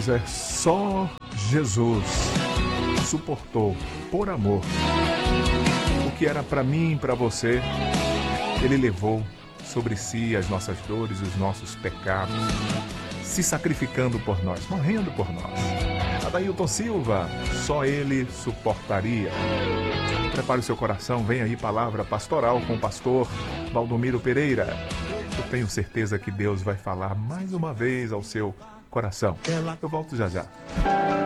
Pois é, só Jesus suportou por amor o que era para mim e para você. Ele levou sobre si as nossas dores, os nossos pecados, se sacrificando por nós, morrendo por nós. Adailton Silva, só ele suportaria. Prepare o seu coração, vem aí palavra pastoral com o pastor Valdomiro Pereira. Eu tenho certeza que Deus vai falar mais uma vez ao seu coração. Eu volto já já.